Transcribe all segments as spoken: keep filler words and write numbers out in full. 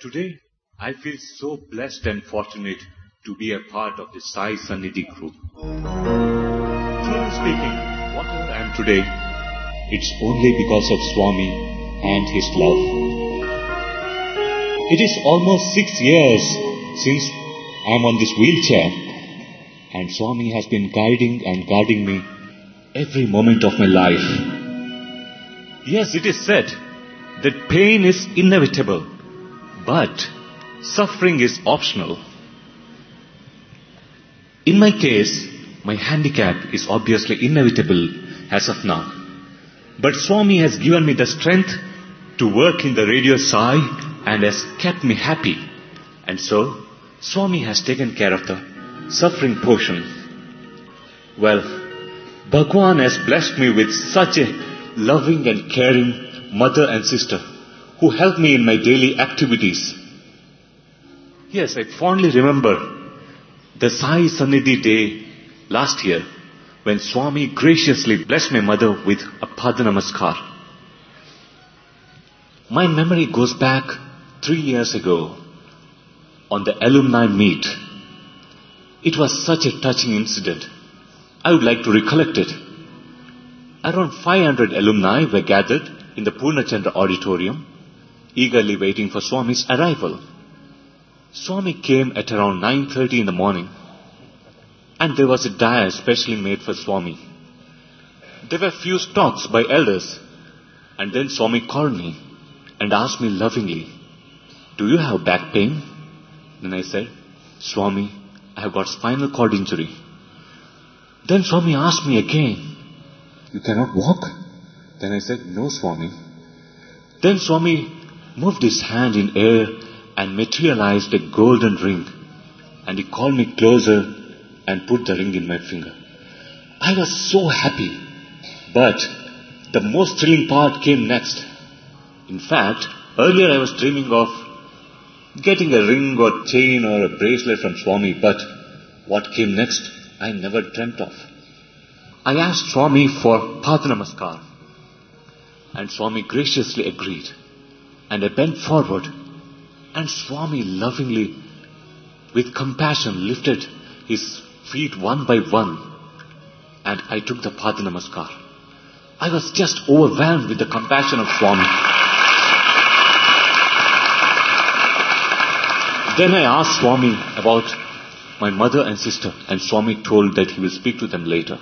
Today, I feel so blessed and fortunate to be a part of the Sai Sannidhi group. Truly speaking, whatever I am today, it's only because of Swami and his love. It is almost six years since I am on this wheelchair, and Swami has been guiding and guarding me every moment of my life. Yes, it is said that pain is inevitable, but suffering is optional. In my case, my handicap is obviously inevitable as of now. But Swami has given me the strength to work in the Radio Sai and has kept me happy. And so, Swami has taken care of the suffering portion. Well, Bhagwan has blessed me with such a loving and caring mother and sister who help me in my daily activities. Yes, I fondly remember the Sai Sannidhi day last year when Swami graciously blessed my mother with a Padanamaskar. My memory goes back three years ago on the alumni meet. It was such a touching incident. I would like to recollect it. Around five hundred alumni were gathered in the Purnachandra auditorium, eagerly waiting for Swami's arrival. Swami came at around nine thirty in the morning, and there was a diet specially made for Swami. There were few talks by elders, and then Swami called me and asked me lovingly, "Do you have back pain?" Then I said, "Swami, I have got spinal cord injury." Then Swami asked me again, "You cannot walk?" Then I said, "No, Swami." Then Swami moved his hand in air and materialized a golden ring. And he called me closer and put the ring in my finger. I was so happy. But the most thrilling part came next. In fact, earlier I was dreaming of getting a ring or chain or a bracelet from Swami. But what came next, I never dreamt of. I asked Swami for Padanamaskar. And Swami graciously agreed. And I bent forward, and Swami lovingly, with compassion, lifted his feet one by one, and I took the Padanamaskar. I was just overwhelmed with the compassion of Swami. Then I asked Swami about my mother and sister, and Swami told that he will speak to them later.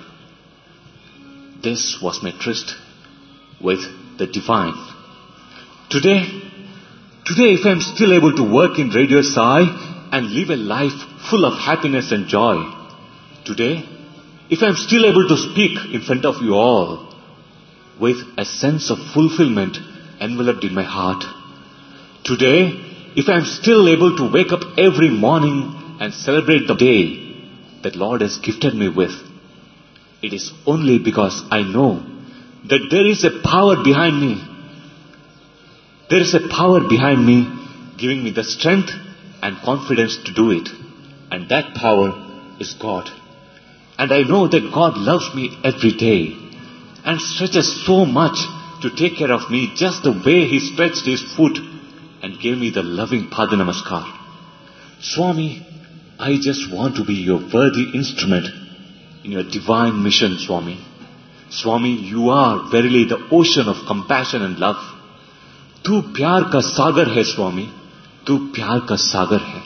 This was my tryst with the divine. Today, today if I am still able to work in Radio Sai and live a life full of happiness and joy, today, if I am still able to speak in front of you all with a sense of fulfillment enveloped in my heart, today, if I am still able to wake up every morning and celebrate the day that Lord has gifted me with, it is only because I know that there is a power behind me. There is a power behind me giving me the strength and confidence to do it. And that power is God. And I know that God loves me every day and stretches so much to take care of me just the way He stretched His foot and gave me the loving Padanamaskar. Swami, I just want to be your worthy instrument in your divine mission, Swami. Swami, you are verily the ocean of compassion and love. तू प्यार का सागर है स्वामी, तू प्यार का सागर है.